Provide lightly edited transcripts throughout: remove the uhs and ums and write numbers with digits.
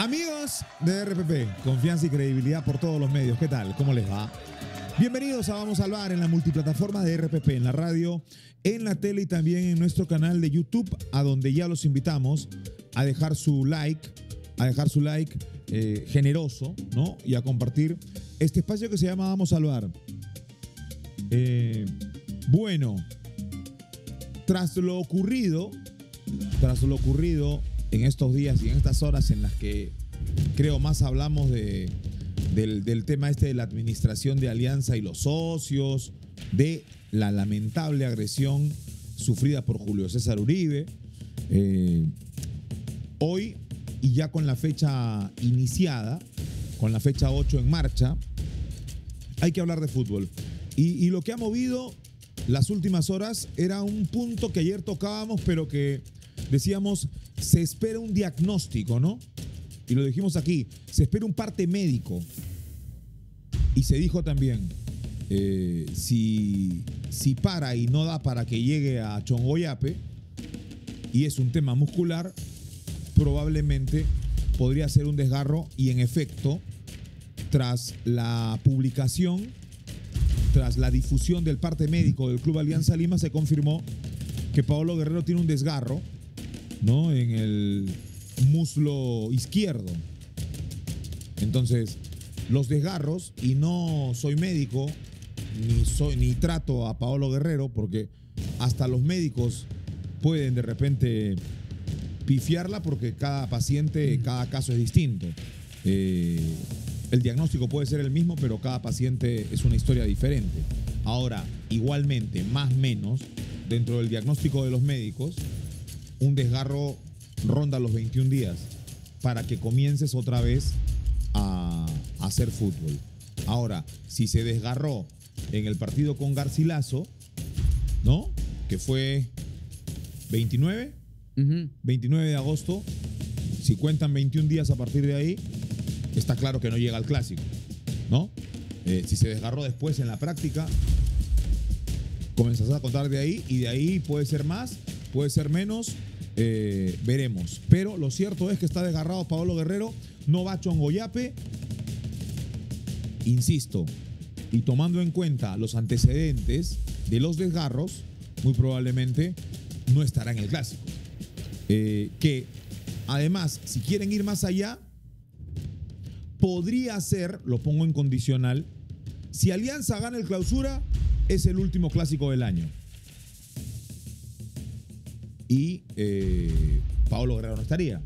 Amigos de RPP, confianza y credibilidad por todos los medios. ¿Qué tal? ¿Cómo les va? Bienvenidos a Vamos al Bar en la multiplataforma de RPP, en la radio, en la tele y también en nuestro canal de YouTube, a donde ya los invitamos a dejar su like, generoso, ¿no? Y a compartir este espacio que se llama Vamos al Bar. Bueno, tras lo ocurrido en estos días y en estas horas en las que creo más hablamos del tema de la administración de Alianza y los socios, de la lamentable agresión sufrida por Julio César Uribe, hoy y ya con la fecha iniciada, con la fecha 8 en marcha, hay que hablar de fútbol. Y lo que ha movido las últimas horas era un punto que ayer tocábamos, pero que decíamos, se espera un diagnóstico, ¿no? Y lo dijimos aquí, se espera un parte médico. Y se dijo también, si para y no da para que llegue a Chongoyape, y es un tema muscular, probablemente podría ser un desgarro. Y en efecto, tras la publicación, tras la difusión del parte médico del Club Alianza Lima, se confirmó que Paolo Guerrero tiene un desgarro, ¿no?, en el muslo izquierdo. Entonces, los desgarros, y no soy médico, ni trato a Paolo Guerrero, porque hasta los médicos pueden de repente pifiarla, porque cada paciente, cada caso es distinto. El diagnóstico puede ser el mismo, pero cada paciente es una historia diferente. Ahora, igualmente, más o menos, dentro del diagnóstico de los médicos, un desgarro ronda los 21 días para que comiences otra vez a hacer fútbol. Ahora, si se desgarró en el partido con Garcilaso, ¿no?, que fue 29 de agosto, si cuentan 21 días a partir de ahí, está claro que no llega al clásico, ¿no? Si se desgarró después en la práctica, comenzás a contar de ahí, y de ahí puede ser más, puede ser menos, veremos. Pero lo cierto es que está desgarrado Paolo Guerrero, no va a Chongoyape, insisto, y tomando en cuenta los antecedentes de los desgarros, muy probablemente no estará en el clásico. Que además, si quieren ir más allá, podría ser, lo pongo en condicional, si Alianza gana el Clausura, es el último clásico del año. Y Paolo Guerrero no estaría.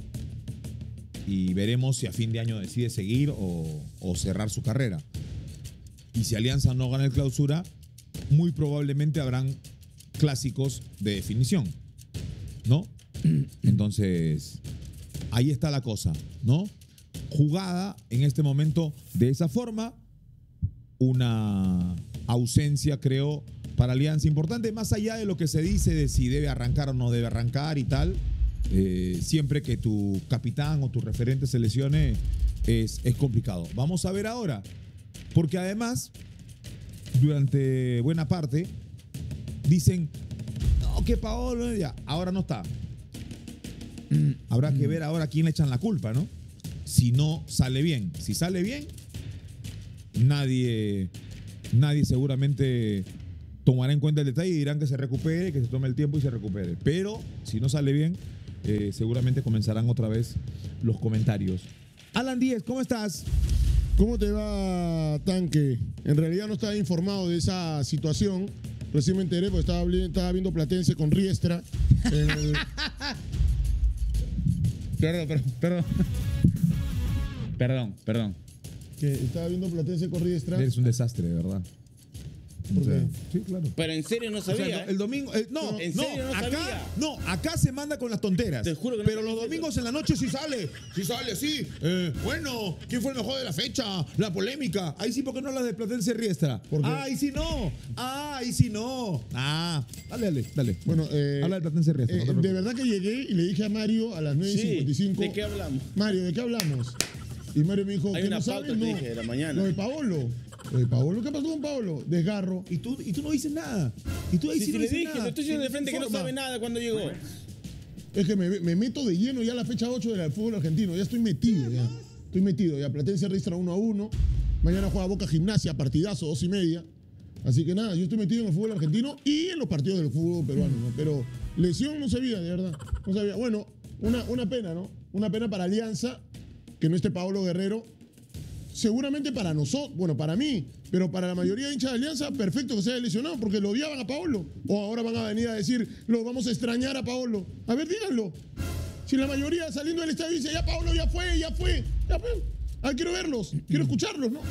Y veremos si a fin de año decide seguir o cerrar su carrera. Y si Alianza no gana el Clausura, muy probablemente habrán clásicos de definición, ¿no? Entonces, ahí está la cosa, ¿no? Jugada en este momento de esa forma, una ausencia, creo, para Alianza importante, más allá de lo que se dice de si debe arrancar o no debe arrancar y tal. Siempre que tu capitán o tu referente se lesione es complicado. Vamos a ver ahora, porque además durante buena parte dicen, no, que Paolo ya, ahora no está. Habrá que ver ahora a quién le echan la culpa, ¿no? Si no sale bien. Si sale bien, nadie seguramente tomará en cuenta el detalle y dirán que se recupere, que se tome el tiempo y se recupere. Pero si no sale bien, seguramente comenzarán otra vez los comentarios. Alan Díez, ¿cómo estás? ¿Cómo te va, Tanque? En realidad no estaba informado de esa situación. Recién me enteré porque estaba viendo Platense con Riestra. Perdón. Que estaba viendo Platense con Riestra. Eres un desastre, de verdad. ¿Por qué? Sí, claro. Pero en serio no sabía. O sea, el domingo, acá se manda con las tonteras. Te juro que no. Pero los domingos en la noche sí sale. Bueno, ¿quién fue el mejor de la fecha? La polémica. Ahí sí, ¿por qué no hablas de Platense Riestra? Ahí sí no. Dale. Bueno, habla de Platense Riestra. No te de preocupes. verdad que llegué y le dije a Mario a las 9:55. Sí, ¿de qué hablamos? Mario, ¿de qué hablamos? Y Mario me dijo, Hay ¿qué una no pauta, sabes? te No. dije, de la mañana. Lo de Paolo. ¿Qué pasó con Paolo? Desgarro. Y tú no dices nada. Y tú ahí sí no le dices dije, nada. lo estoy diciendo de frente que no Informa. sabe nada cuando llegó. es que me meto de lleno ya a la fecha 8 del fútbol argentino. Ya estoy metido, ya. Estoy metido. Ya Platense registra 1-1. Mañana juega Boca Gimnasia, partidazo, 2:30. Así que nada, yo estoy metido en el fútbol argentino y en los partidos del fútbol peruano, ¿no? Pero lesión no sabía, de verdad. No sabía. Bueno, una pena, ¿no? Una pena para Alianza que no esté Paolo Guerrero. Seguramente para nosotros, bueno, para mí, pero para la mayoría de hinchas de Alianza, perfecto que se haya lesionado porque lo odiaban a Paolo. O ahora van a venir a decir, lo vamos a extrañar a Paolo. A ver, díganlo. Si la mayoría saliendo del estadio dice, ya Paolo, ya fue. Ah, quiero verlos, quiero escucharlos, ¿no?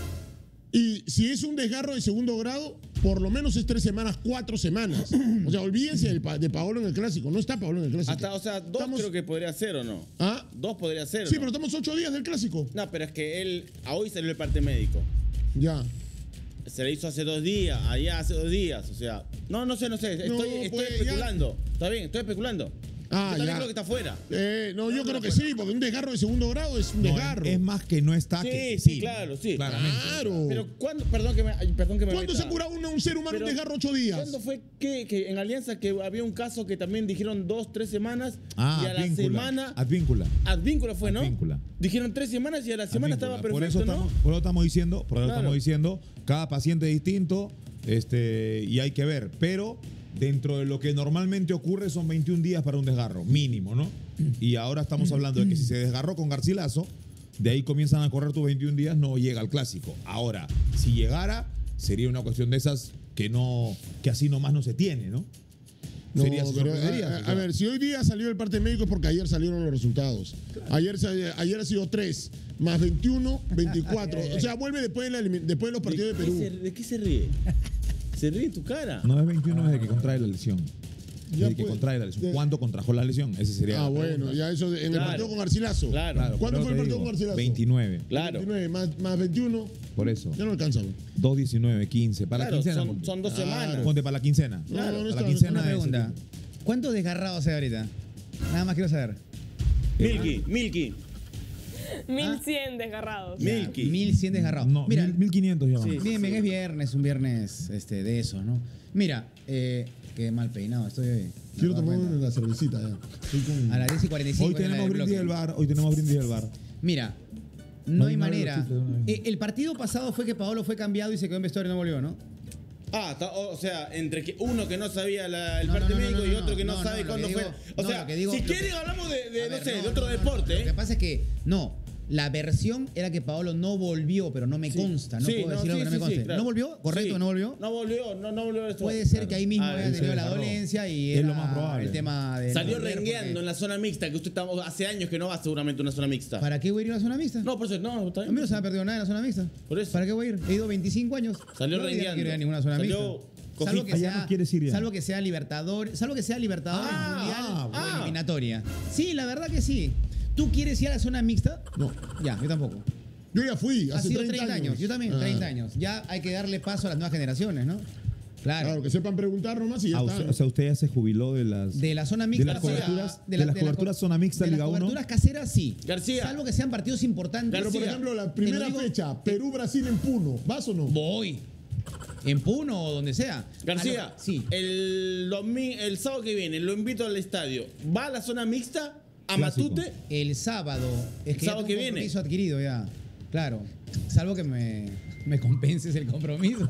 Y si es un desgarro de segundo grado, por lo menos es 3 semanas, 4 semanas. O sea, olvídense de Paolo en el Clásico. No está Paolo en el Clásico. Hasta, o sea, 2 creo que podría ser, ¿o no? ¿Ah? 2 podría ser, Sí, ¿no? pero estamos 8 días del Clásico. No, pero es que él, a hoy salió el parte médico. Ya. Se le hizo hace 2 días, allá hace 2 días, o sea... No sé. Estoy pues, especulando. Está bien, estoy especulando. Ah, Yo también ya. creo que está fuera. No, yo creo que sí, porque un desgarro de segundo grado es un desgarro. Es más que no está. Sí, claro, sí. Claramente. Claro. Pero ¿cuándo? Perdón que me ¿Cuándo se meta. cura un ser humano Pero, un desgarro 8 días? ¿Cuándo fue que en Alianza que había un caso que también dijeron 2, 3 semanas y a la semana... Advíncula. Advíncula fue, ¿no? Advíncula. Dijeron 3 semanas y a la semana estaba perfecto, por eso ¿no? Por eso estamos diciendo, Claro. cada paciente es distinto, y hay que ver. Pero dentro de lo que normalmente ocurre son 21 días para un desgarro, mínimo, ¿no? Y ahora estamos hablando de que si se desgarró con Garcilaso, de ahí comienzan a correr tus 21 días, no llega al Clásico. Ahora, si llegara, sería una cuestión de esas que así nomás no se tiene, ¿no? No, Sería pero, sorprendería, a ver, si hoy día salió el parte médico es porque ayer salieron los resultados. Ayer ha sido 3, más 21, 24. O sea, vuelve después de los partidos de Perú. ¿De qué se ríe? Se ríe en tu cara. No es 21 desde que contrae la lesión. Ya Desde que pues, contrae la lesión. ¿Cuándo contrajo la lesión? Ese sería. Ah, la bueno, pregunta. ya eso en el Claro. partido con Garcilaso. Claro. ¿Cuándo por fue el eso te partido con digo, Garcilaso? 29. Claro. 29 más 21. Por eso. Ya no alcanza, güey. 2, 19, 15. Para Claro, la quincena. son 2 semanas. Ponte para la quincena. Claro, no para está, la quincena. Una de pregunta. ¿Cuántos desgarrados hay ahorita? Nada más quiero saber. Milky. 1100 desgarrados. Milky. 1100 desgarrados. No, Mira, 1500 ya van. Sí. bien, es viernes, un viernes de esos, ¿no? Mira, qué mal peinado estoy hoy. Quiero Me tomar acabo de dar la cervecita ya. Estoy con... cuenta. A las 10:45. Hoy tenemos brindis del bar. Hoy tenemos brindis del bar. Mira, No no hay hay nada de manera. los chifles de una vez. El partido pasado fue que Paolo fue cambiado y se quedó en vestuario y no volvió, ¿no? O sea, entre que uno que no sabía el No, parte no, no, médico no, y no, otro que no no, sabe no, cuándo lo que fue. digo- O no, sea, lo que digo- si lo que- quieren hablamos de A no ver, sé, de otro deporte, Lo que pasa es que, la versión era que Paolo no volvió, pero no me consta. No puedo decir algo que no me conste. claro. ¿No volvió? ¿Correcto? Sí. ¿No volvió? No volvió. Esto. Puede ser que ahí mismo Ah, haya él se tenido la desgarró. dolencia y Es era lo más probable. el tema de... Salió no volver rengueando porque- en la zona mixta, que usted hace años que no va seguramente a una zona mixta. ¿Para qué voy a ir a la zona mixta? No, por eso, no, está A bien. mí no se me ha perdido nada en la zona mixta. Por eso. ¿Para qué voy a ir? He ido 25 años. Salió no, rengueando. No quiero ir a ninguna zona Salió mixta. cojito. Salvo que, Allá sea, no quieres ir ya. salvo que sea Libertadores mundial o eliminatoria. Sí, la verdad que sí. ¿Tú quieres ir a la zona mixta? No. Ya, yo tampoco. Yo ya fui, Ha hace sido 30 años. Yo también, Ah, 30 años. Ya hay que darle paso a las nuevas generaciones, ¿no? Claro. Claro, que sepan preguntar nomás y ya está. O sea, usted ya se jubiló de las. De la zona de mixta. las o sea, coberturas. de De la- las de la coberturas co- zona mixta, de las Liga 1. coberturas caseras, sí. García. Salvo que sean partidos importantes. Pero, por García. ejemplo, la Te lo primera digo- fecha, Perú-Brasil en Puno. ¿Vas o no? Voy. En Puno o donde sea. García, Sí. el sábado que viene lo invito al estadio. ¿Va a la zona mixta? ¿A Clásico. Matute? El sábado. Es que Sábado ya que tengo un viene. compromiso adquirido ya. Claro. Salvo que me compenses el compromiso.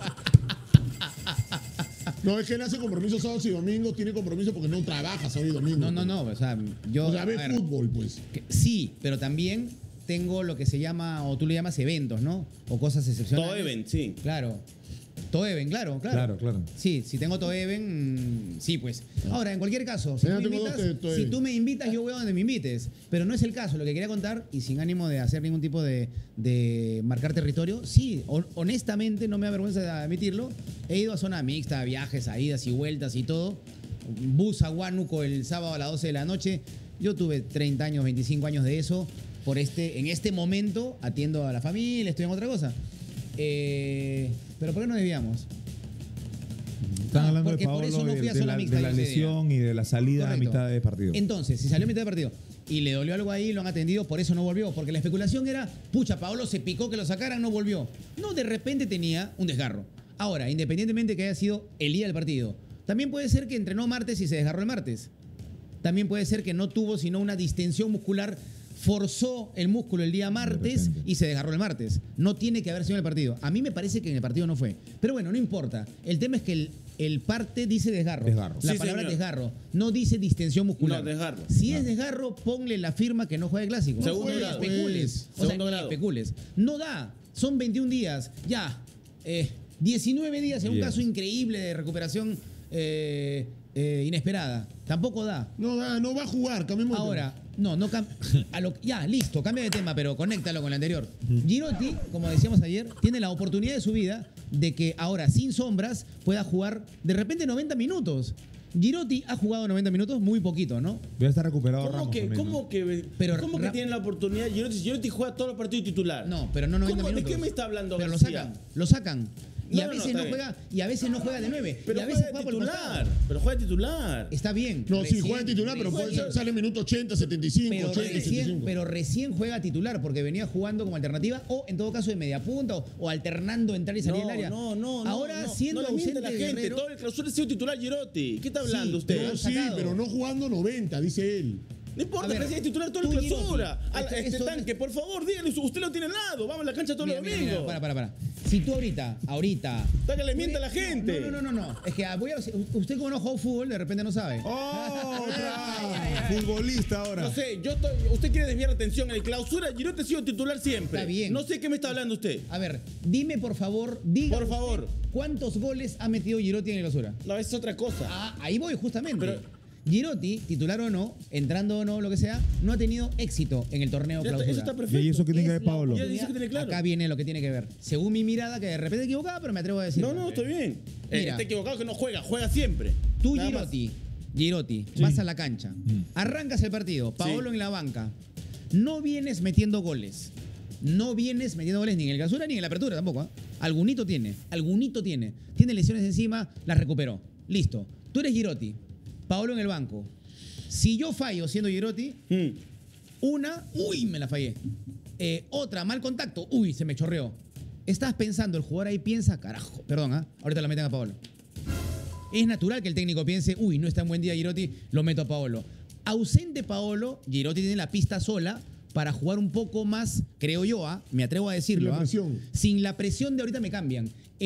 No, es que él hace compromisos sábados y domingos, tiene compromiso porque no trabaja sábado y domingo. No. O sea, yo. O sea, ve a ver, fútbol, pues. sí, pero también tengo lo que se llama, o tú le llamas eventos, ¿no? O cosas excepcionales. Todo event, sí. Claro. Todo even, claro. Claro. Sí, si tengo todo even, sí, pues. Ahora, en cualquier caso, si, Ya tú me, tengo invitas, dos todo si even. tú me invitas, yo voy a donde me invites. Pero no es el caso. Lo que quería contar, y sin ánimo de hacer ningún tipo de marcar territorio, sí, honestamente, no me da vergüenza de admitirlo, he ido a zona mixta, a viajes, a idas y vueltas y todo. Bus a Huánuco el sábado a las 12 de la noche. Yo tuve 30 años, 25 años de eso. En este momento atiendo a la familia, estoy en otra cosa. Pero ¿por qué nos desviamos? Están hablando de porque por Paolo, eso no fui a de zona la, mixta de la yo ese día. lesión y de la salida a Correcto. mitad de partido. Entonces, si salió a mitad de partido y le dolió algo ahí, lo han atendido, por eso no volvió. Porque la especulación era, pucha, Paolo se picó que lo sacaran, no volvió. No, de repente tenía un desgarro. Ahora, independientemente que haya sido el día del partido, también puede ser que entrenó martes y se desgarró el martes. También puede ser que no tuvo sino una distensión muscular, forzó el músculo el día martes y se desgarró el martes. No tiene que haber sido en el partido. A mí me parece que en el partido no fue. Pero bueno, no importa. El tema es que el parte dice desgarro. La Sí, palabra señor. desgarro. No dice distensión muscular. No, desgarro. Si es desgarro, ponle la firma que no juega el clásico. Segundo No grado. especules. O sea, Segundo ni grado. especules. No da. Son 21 días. Ya. 19 días en un Bien. caso increíble de recuperación inesperada. Tampoco da. No va a jugar, cambiemos de Ahora, ya, listo, cambia de tema, pero conéctalo con el anterior. Girotti, como decíamos ayer, tiene la oportunidad de su vida de que ahora, sin sombras, pueda jugar de repente 90 minutos. Girotti ha jugado 90 minutos muy poquito, ¿no? Debe estar recuperado ¿Cómo Ramos que, también, ¿no? cómo que, Pero cómo que Ra- tiene la oportunidad? Girotti juega todos los partidos titular. No, pero no 90 ¿Cómo? ¿De minutos. qué me está hablando Pero García? lo sacan. Y No, a no, veces está no bien. juega, y a veces no juega de 9. Pero y a veces juega juega por el titular. costado. Pero juega titular. Está bien. No, sí, recién- juega titular, pero recién- sale en minuto 80, 75, Pero 80, recién, 75. pero recién juega titular porque venía jugando como alternativa o en todo caso de media punta o alternando entrar y salir del área. No. Ahora siendo no le miente ausente a la gente. Guerrero, Todo el clausura ha sido titular Girotti. ¿Qué está hablando Sí, pero usted? No, han sí, sacado. pero no jugando 90, dice él. No importa, A ver, recién es titular todo el tú, clausura. Girotti, esto- Tanque, por favor, dígale, usted lo tiene al lado. Vamos a la cancha todos los Mira, domingos. para. Si tú ahorita. Está que le miente a la gente. No. Es que usted como no juega fútbol, de repente no sabe. ¡Oh, otra! Futbolista ahora. No sé, usted quiere desviar la atención. En el clausura, Girotti ha sido titular siempre. Está bien. No sé qué me está hablando usted. A ver, dime por favor, diga Por usted, favor. ¿cuántos goles ha metido Girotti en el clausura? No, esa es otra cosa. Ah, ahí voy justamente. Pero- Girotti, titular o no, entrando o no, lo que sea, no ha tenido éxito en el torneo Ya está- clausura. eso está perfecto. ¿Y eso qué tiene que Es ver, la Pablo? Ya oportunidad- dice que tiene claro. Acá viene lo que tiene que ver. Según mi mirada, que de repente equivocada, pero me atrevo a decir. No, está bien. Mira. Está equivocado que no juega siempre. Tú, Nada más. Girotti, vas a la cancha, arrancas el partido, Paolo en la banca, no vienes metiendo goles. No vienes metiendo goles ni en el clausura ni en la apertura tampoco. Algunito tiene. Tiene lesiones encima, las recuperó. Listo. Tú eres Girotti, Paolo en el banco. Si yo fallo siendo Girotti, me la fallé. Otra, mal contacto, se me chorreó. Estás pensando, el jugador ahí piensa, carajo, perdón, ahorita lo meten a Paolo. Es natural que el técnico piense, no está en buen día Girotti, lo meto a Paolo. Ausente Paolo, Girotti tiene la pista sola para jugar un poco más, creo yo, me atrevo a decirlo. Sin la presión. Sin la presión de ahorita me cambian.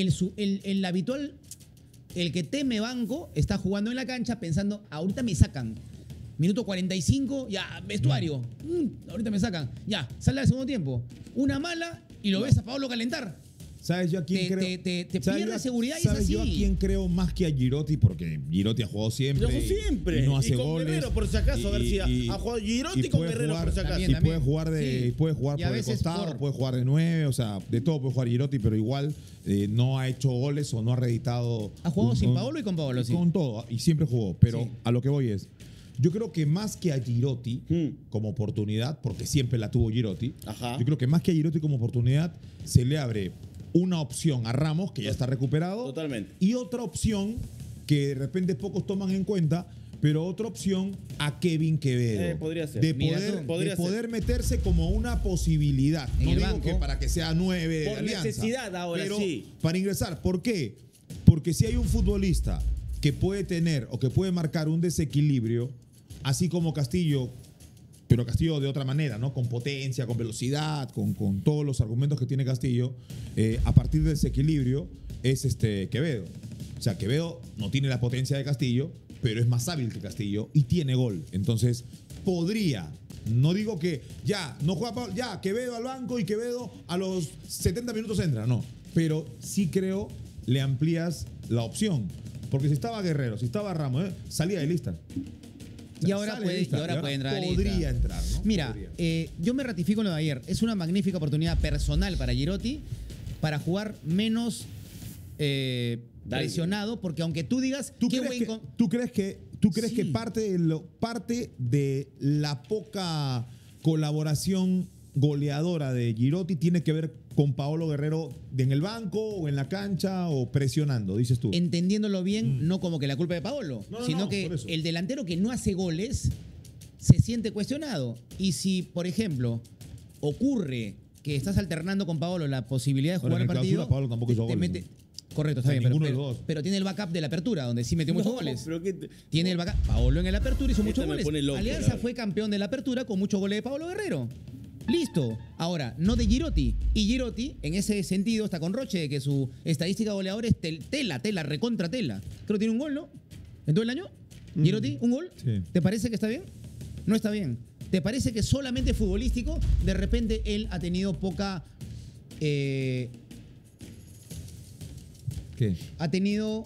El habitual, el que teme banco, está jugando en la cancha pensando, ahorita me sacan. Minuto 45, ya, vestuario. Ahorita me sacan. Ya, sale al segundo tiempo. Una mala y lo ves a Paolo calentar. ¿Sabes yo a quién creo? te ¿Sabes pierde yo a- seguridad y es ¿sabes yo a así? quién creo más que a Girotti? Porque Girotti ha jugado siempre. Lo jugó siempre. Y no hace Y con goles. Guerrero, por si acaso, García. Ha jugado Girotti y con puede Guerrero, jugar- por si acaso. También, Y también. puede Sí. jugar Y a por el veces costado, puede jugar de 9, o sea, de todo puede jugar Girotti, pero igual no ha hecho goles o no ha reeditado. Ha jugado sin Paolo y con Paolo, sí. Con todo, y siempre jugó. Pero Sí. a lo que voy es, yo creo que más que a Girotti como oportunidad, porque siempre la tuvo Girotti, Ajá. yo creo que más que a Girotti como oportunidad, se le abre una opción a Ramos, que ya está recuperado. Totalmente. Y otra opción que de repente pocos toman en cuenta, pero otra opción a Kevin Quevedo. Podría ser. De Mira poder, tú. de Podría poder meterse como una posibilidad. En No el digo banco. que para que sea 9 de Por Alianza, necesidad ahora, pero sí. para ingresar. ¿Por qué? Porque si hay un futbolista que puede tener o que puede marcar un desequilibrio, así como Castillo, pero Castillo de otra manera, ¿no? Con potencia, con velocidad, con todos los argumentos que tiene Castillo, a partir del desequilibrio es Quevedo. O sea, Quevedo no tiene la potencia de Castillo, pero es más hábil que Castillo y tiene gol. Entonces, podría, no digo que ya, no juega Pablo, ya, Quevedo al banco y Quevedo a los 70 minutos entra, no. Pero sí creo le amplías la opción. Porque si estaba Guerrero, si estaba Ramos, salía de lista. Y ahora Sale de puede, lista, y ahora puede entrar a lista. Podría entrar, ¿no? Mira, Podría. yo me ratifico en lo de ayer. Es una magnífica oportunidad personal para Girotti para jugar menos presionado, porque aunque tú digas ¿Tú qué crees buen que, con- tú crees Sí. que parte de la poca colaboración goleadora de Girotti tiene que ver con Paolo Guerrero en el banco o en la cancha o presionando, dices tú? entendiéndolo bien, no como que la culpa de Paolo, No, no, sino no, que por eso. el delantero que no hace goles se siente cuestionado. Y si, por ejemplo, ocurre que estás alternando con Paolo la posibilidad de Ahora, jugar en el el partido, clausura, Paolo tampoco hizo te goles, mete- Correcto, está O sea, bien. ninguno de los dos. Pero tiene el backup de la apertura, donde sí metió muchos goles. Pero que Tiene el backup. Paolo en el apertura hizo muchos me goles. pone loco, Alianza claro. fue campeón de la apertura con muchos goles de Paolo Guerrero. Listo. Ahora, no de Girotti. Y Girotti, en ese sentido, está con Roche, de que su estadística goleadora es tela, recontra tela. Creo que tiene un gol, ¿no? ¿En todo el año? Girotti, ¿un gol? Sí. ¿Te parece que está bien? No está bien. ¿Te parece que solamente futbolístico, de repente él ha tenido poca... ¿Qué? ha tenido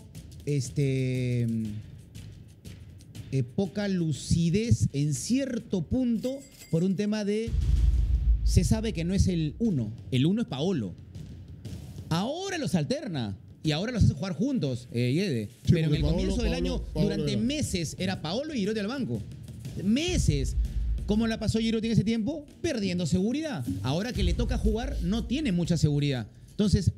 poca lucidez en cierto punto por un tema de se sabe que no es el uno es Paolo. Ahora los alterna y ahora los hace jugar juntos, Guede. Sí, pero en porque el comienzo del año, Paolo durante era. meses, era Paolo y Girotti al banco. Meses. ¿Cómo la pasó Girotti en ese tiempo? Perdiendo seguridad. Ahora que le toca jugar, no tiene mucha seguridad. Entonces,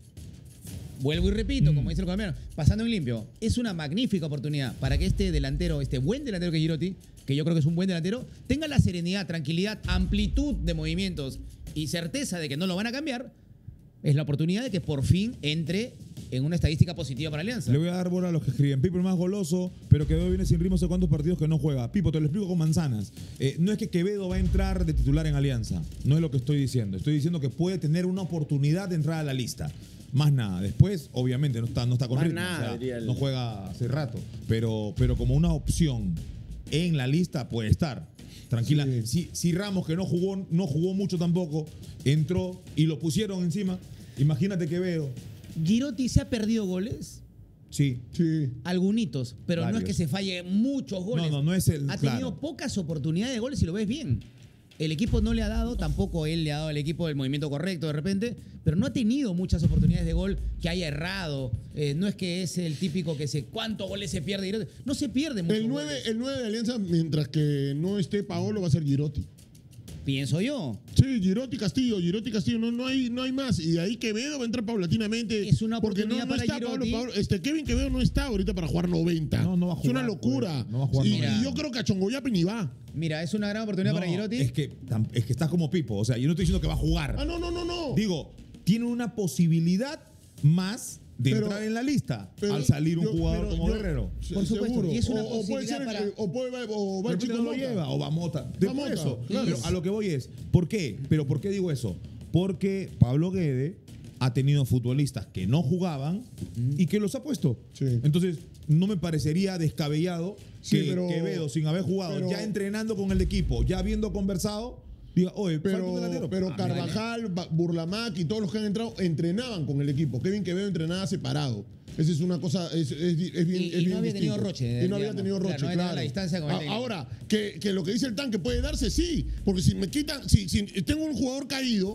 vuelvo y repito, como dice el colombiano, pasando en limpio, es una magnífica oportunidad para que este delantero, este buen delantero que es Girotti, que yo creo que es un buen delantero, tenga la serenidad, tranquilidad, amplitud de movimientos y certeza de que no lo van a cambiar. Es la oportunidad de que por fin entre en una estadística positiva para Alianza. Le voy a dar bola a los que escriben. Pipo el más goloso, pero Quevedo viene sin ritmo hace cuántos partidos que no juega. Pipo, te lo explico con manzanas. No es que Quevedo va a entrar de titular en Alianza. No es lo que estoy diciendo. Estoy diciendo que puede tener una oportunidad de entrar a la lista. Más nada. Después, obviamente, no está con Más ritmo. nada, diría el- No juega hace rato. Pero como una opción en la lista puede estar. Tranquila. Si Ramos, que no jugó mucho tampoco, entró y lo pusieron encima, imagínate Quevedo. Girotti se ha perdido goles. Sí. Sí. Algunitos, pero no es Varios. que se falle muchos goles. No es el- Ha tenido claro. pocas oportunidades de goles si lo ves bien. El equipo no le ha dado, tampoco él le ha dado al equipo el movimiento correcto de repente, pero no ha tenido muchas oportunidades de gol que haya errado. No es que es el típico que se ¿cuántos goles se pierde Girotti? No se pierde muchos El 9, goles, el 9 de Alianza, mientras que no esté Paolo, va a ser Girotti. pienso yo. Sí, Girotti Castillo, no hay más. Y de ahí Quevedo va a entrar paulatinamente. Es una porque oportunidad para está Girotti. Kevin Quevedo no está ahorita para jugar 90. No va a Es una jugar, locura. pues. No va a jugar y, 90. y yo creo que a Chongoyape ni va. Mira, es una gran oportunidad para Girotti. Es que estás como Pipo. O sea, yo no estoy diciendo que va a jugar. Ah, no. Digo, tiene una posibilidad más de Pero- entrar en la lista Pero al salir un yo- jugador pero como yo- Guerrero. Por supuesto, seguro. y es una o puede posibilidad ser, para- o va De el chico repente no lo Mota. lleva o va Mota. Va Por Mota, eso. claro. Pero a lo que voy es, ¿por qué? ¿Pero por qué digo eso? Porque Pablo Guede ha tenido futbolistas que no jugaban y que los ha puesto. Sí. Entonces, no me parecería descabellado Sí, que pero- Quevedo, sin haber jugado, pero- ya entrenando con el equipo, ya habiendo conversado, diga, oye, falta un delantero. Pero Ah, Carvajal, Burlamac y todos los que han entrado entrenaban con el equipo. Kevin Quevedo entrenaba separado. Esa es una cosa, es bien. Y es no bien había tenido distinto. Roche, Y no había digamos. tenido Claro, Roche, no había tenido claro. la distancia con el técnico. Ahora, que lo que dice el tanque puede darse, sí. Porque si me quitan, si tengo un jugador caído,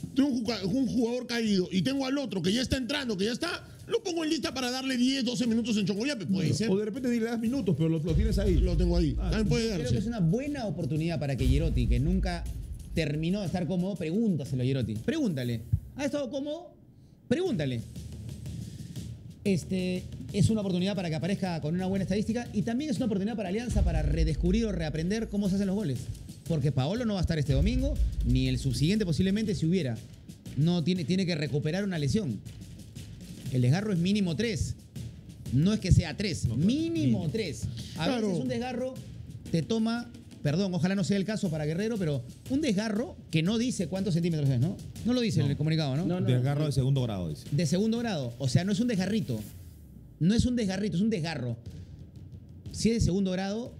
un jugador caído y tengo al otro que ya está entrando, que ya está, lo pongo en lista para darle 10, 12 minutos en Chongoyape. Puede ser. O de repente le das minutos, pero lo tienes ahí. Lo tengo ahí. También puede Creo que darse. es una buena oportunidad para que Girotti, que nunca terminó de estar cómodo, pregúntaselo a Girotti. Pregúntale. ¿Ha estado cómodo? Pregúntale. Es una oportunidad para que aparezca con una buena estadística y también es una oportunidad para Alianza para redescubrir o reaprender cómo se hacen los goles. Porque Paolo no va a estar este domingo, ni el subsiguiente posiblemente si hubiera. No tiene que recuperar una lesión. El desgarro es mínimo 3. No es que sea 3, mínimo 3. A Claro. veces un desgarro te toma, perdón, ojalá no sea el caso para Guerrero, pero un desgarro que no dice cuántos centímetros es, ¿no? No lo dice en el comunicado, ¿no? No. Desgarro de segundo grado, dice. De segundo grado. O sea, no es un desgarrito. No es un desgarrito, es un desgarro. Si es de segundo grado,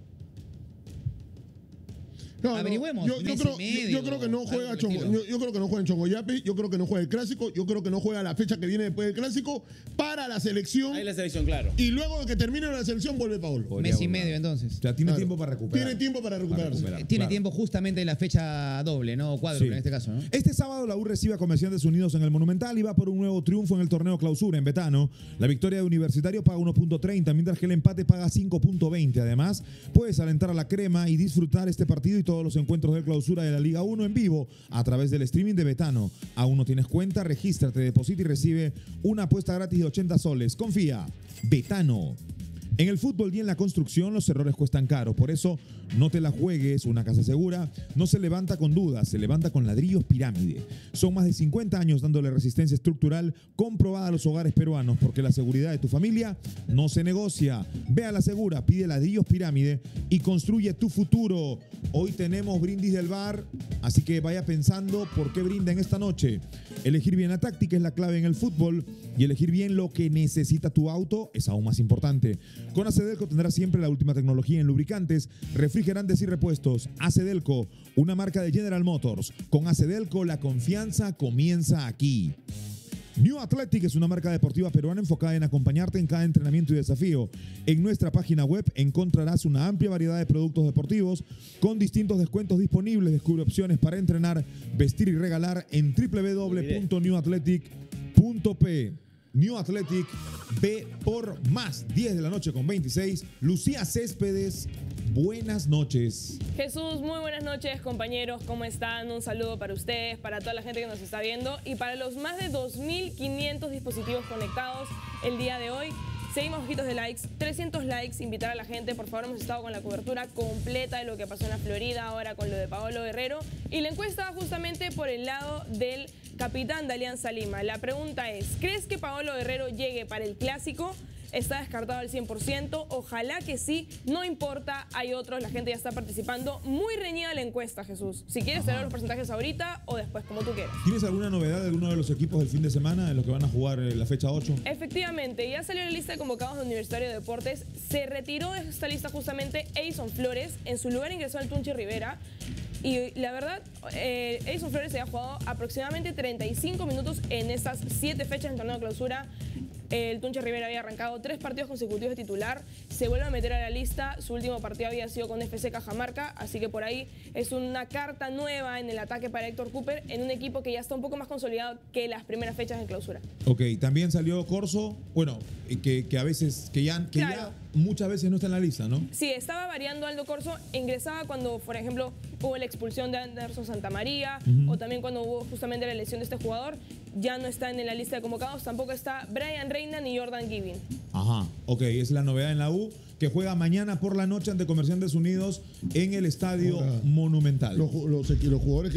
No, Averigüemos, Yo mes creo, y medio, yo creo que no algo juega por el estilo. yo creo que no juega en Chongoyape, yo creo que no juega el clásico, yo creo que no juega la fecha que viene después del clásico para la selección. Ahí la selección, claro. Y luego de que termine la selección vuelve Paolo. Podría mes y volver. medio entonces. O sea, tiene Claro. tiempo para recuperar. Tiene tiempo para recuperarse. Tiene claro. tiempo justamente en la fecha doble, ¿no? Cuádruple Sí. en este caso, ¿no? Este sábado la U recibe a Comerciantes Unidos en el Monumental y va por un nuevo triunfo en el torneo Clausura en Betano. La victoria de Universitario paga 1.30, mientras que el empate paga 5.20. Además, puedes alentar a la crema y disfrutar este partido y todos los encuentros de Clausura de la Liga 1 en vivo a través del streaming de Betano. Aún no tienes cuenta, regístrate, deposita y recibe una apuesta gratis de 80 soles. Confía. Betano. En el fútbol y en la construcción los errores cuestan caro, por eso no te la juegues. Una casa segura no se levanta con dudas, se levanta con ladrillos Pirámide. Son más de 50 años dándole resistencia estructural comprobada a los hogares peruanos, porque la seguridad de tu familia no se negocia. Ve a la segura, pide ladrillos Pirámide y construye tu futuro. Hoy tenemos brindis del bar, así que vaya pensando por qué brinda en esta noche. Elegir bien la táctica es la clave en el fútbol y elegir bien lo que necesita tu auto es aún más importante. Con Acedelco tendrás siempre la última tecnología en lubricantes, refrigerantes y repuestos. Acedelco, una marca de General Motors. Con Acedelco la confianza comienza aquí. New Athletic es una marca deportiva peruana enfocada en acompañarte en cada entrenamiento y desafío. En nuestra página web encontrarás una amplia variedad de productos deportivos con distintos descuentos disponibles. Descubre opciones para entrenar, vestir y regalar en www.newathletic.p. New Athletic, ve por más. 10 de la noche con 26. Lucía Céspedes, buenas noches. Jesús, muy buenas noches, compañeros. ¿Cómo están? Un saludo para ustedes, para toda la gente que nos está viendo y para los más de 2.500 dispositivos conectados el día de hoy. Seguimos bajitos de likes, 300 likes, invitar a la gente, por favor, hemos estado con la cobertura completa de lo que pasó en la Florida, ahora con lo de Paolo Guerrero, y la encuesta va justamente por el lado del capitán de Alianza Lima. La pregunta es, ¿crees que Paolo Guerrero llegue para el Clásico? Está descartado al 100%, ojalá que sí, no importa, hay otros, la gente ya está participando. Muy reñida la encuesta, Jesús. Si quieres, te doy los porcentajes ahorita o después, como tú quieras. ¿Tienes alguna novedad de alguno de los equipos del fin de semana en los que van a jugar la fecha 8? Efectivamente, ya salió la lista de convocados de Universitario de Deportes. Se retiró de esta lista justamente Edison Flores. En su lugar ingresó el Tunchi Rivera. Y la verdad, Edison Flores se ha jugado aproximadamente 35 minutos en estas 7 fechas del torneo de clausura. El Tunche Rivera había arrancado 3 partidos consecutivos de titular, se vuelve a meter a la lista, su último partido había sido con FC Cajamarca, así que por ahí es una carta nueva en el ataque para Héctor Cooper, en un equipo que ya está un poco más consolidado que las primeras fechas de clausura. Ok, también salió Corso, bueno, que a veces, que ya muchas veces no está en la lista, ¿no? Sí, estaba variando Aldo Corso, ingresaba cuando, por ejemplo, hubo la expulsión de Anderson Santamaría, o también cuando hubo justamente la lesión de este jugador, ya no está en la lista de convocados, tampoco está Brian Reina ni Jordan Giving. Ajá, ok, es la novedad en la U, que juega mañana por la noche ante Comerciantes Unidos en el Estadio Monumental. Los jugadores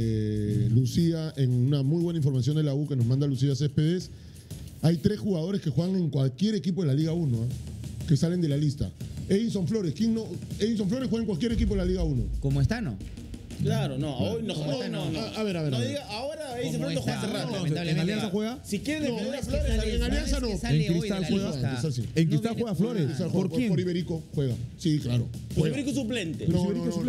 que Lucía, en una muy buena información de la U que nos manda Lucía Céspedes, hay 3 jugadores que juegan en cualquier equipo de la Liga 1, que salen de la lista. Edison Flores, ¿quién no? Edison Flores juega en cualquier equipo de la Liga 1. ¿Cómo está, no? Claro, no, hoy no. A ver. No diga, ahora Edison Flores no juega hace rato. ¿En Alianza juega? Si quiere defender a Flores, en Alianza no. En Cristal juega. En Cristal juega Flores. ¿Por quién? Por Iberico juega. Sí, claro. Iberico suplente. No,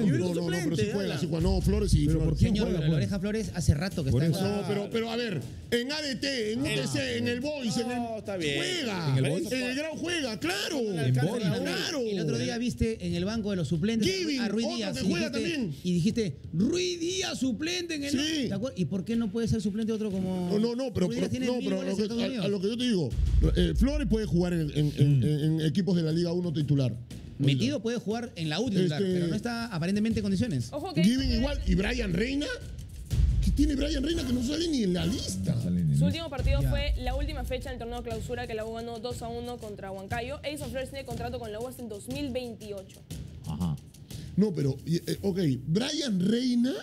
pero sí juega. No, Flores sí. ¿Pero por quién Señor, juega? la Oreja Flores hace rato que Por está... eso. No, pero a ver, en ADT, en UTC, en el Boys, en el... está bien. Juega. ¿En el Boys? En el Grau juega, claro. En Boys. Claro. El otro día viste en el banco de los suplentes Giving, a Ruiz otro Díaz. que juega también. Y dijiste, Ruiz Díaz suplente en el... Sí. ¿De acuerdo? ¿Y por qué no puede ser suplente otro como... Pero Ruiz Díaz tiene 1000 goles en Estados Unidos? a lo que yo te digo, Flores puede jugar en equipos de la Liga 1 titular. Metido puede jugar en la U titular, pero no está aparentemente en condiciones. Ojo que Giving igual. ¿Y Brian Reina? ¿Qué tiene Brian Reina que no sale ni en la lista? su último partido fue la última fecha del torneo de clausura que la U ganó 2-1 contra Huancayo. Edison Flores tiene contrato con la U hasta el 2028. Ajá. No, pero, ok, Brian Reina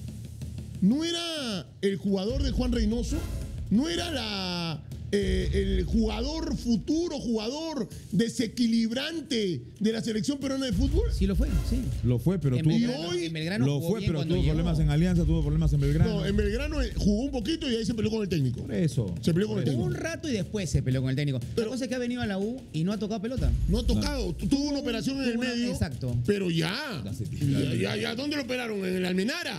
no era el jugador de Juan Reynoso, no era el futuro jugador desequilibrante de la selección peruana de fútbol. Sí lo fue, sí. Lo fue, pero En tuvo... Belgrano, en Belgrano Lo jugó fue, bien pero cuando tuvo llegó. problemas en Alianza, tuvo problemas en Belgrano. No, en Belgrano jugó un poquito y ahí se peleó con el técnico. Por eso. Se peleó con el técnico. Un rato y después se peleó con el técnico. La cosa es que ha venido a la U y no ha tocado pelota. No ha tocado, tuvo una operación en el medio. Exacto. Pero ya. ¿Dónde lo operaron? ¿En el Almenara?